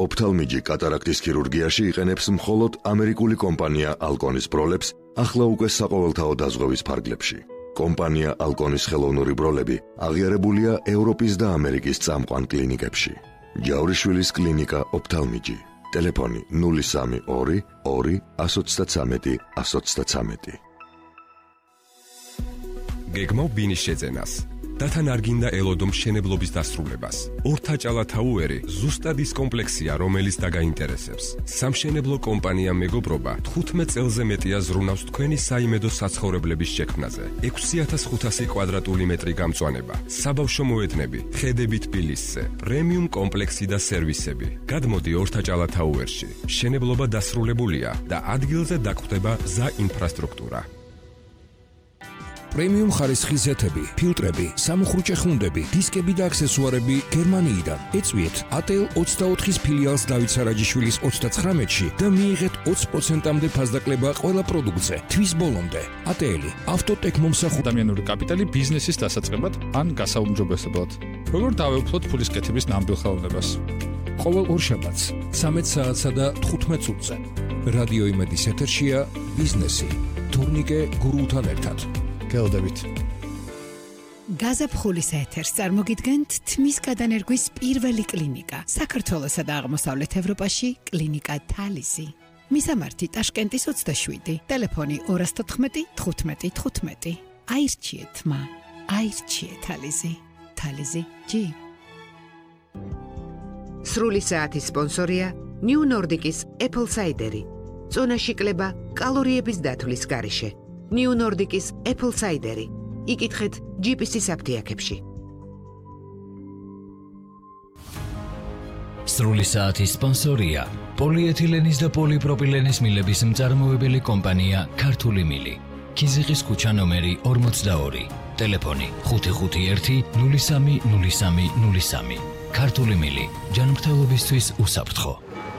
ოფთალმიჯი კატარაქტის ქირურგიაში იყენებს მხოლოდ ამერიკული კომპანია ალკონის ბროლებს, ახლა უკვე საყოველთაო დაზღვევის ფარგლებში. კომპანია ალკონის ხელოვნური ბროლები აღიარებულია ევროპის და ამერიკის წამყვან კლინიკებში. ჯავრიშვილის კლინიკა ოფთალმიჯი. ტელეფონი 032 2 133 133. გეგმავ ბინის შეძენას. დათან არ გინდა ელოდო მშენებლობის დასრულებას. ორთაჭალათაუერი ზუსტად ის კომპლექსია, რომელიც დაგაინტერესებს. სამშენებლო კომპანია მეგობრობა 15 წელზე მეტია ზრუნავს თქვენი საიმედო საცხოვრებლების შექმნაზე. 6500 კვადრატული მეტრი გამწვანება, საბავშვო მოედნები, ხედები თბილისზე, პრემიუმ კომპლექსი და სერვისები. გადმოდი ორთაჭალათაუერში. მშენებლობა დასრულებულია და ადგილზე დაგხვდება გზა ინფრასტრუქტურა. პრემიუმ ხარისხის ზეთები, ფილტრები, სამუხრუჭე ხუნდები, დისკები და აქსესუარები გერმანიიდან. ეწვიეთ ATL 24-ის ფილიალს დავით სარაჯიშვილის 39-ში და მიიღეთ 20%-მდე ფასდაკლება ყველა პროდუქტზე. თვის ბოლომდე. ATL ავტოტექ მომსახურება ადამიანური კაპიტალი ბიზნესის დასაწყებად ან გასაუმჯობესებლად. როგორ დავეუფლოთ ფულის კეთების ნამდვილ ხელოვნებას? ყოველ ორშაბათს 13 საათსა და 15 წუთზე. რადიო იმედის ეთერშია ბიზნესი. თურნიკე გურუთან ერთად. გელოდებით. გაზაფხულის ეთერს წარმოგიდგენთ თმის გადანერგვის პირველი კლინიკა საქართველოსა და აღმოსავლეთ ევროპაში კლინიკა თალისი. მისამართი ტაშკენტის 27, ტელეფონი 214 15 15. აირჩიეთ მა, აირჩიეთ თალისი. თალისი G. სრული საათის სპონსორია New Nordic-ის Apple Cider-ი. წონაში კლება კალორიების დათვლის გარეშე. New Nordic-ის Apple Cider-ი. იკითხეთ GPS-ის აფთიაქებში. სრული საათის სპონსორია პოლიეთილენის და პოლიპროპილენის მილების მწარმოებელი კომპანია ქართული მილი. ქიზიყის ქუჩა ნომერი 42. ტელეფონი 551 03 03 03. ქართული მილი ჯანმრთელობისთვის უსაფრთხო.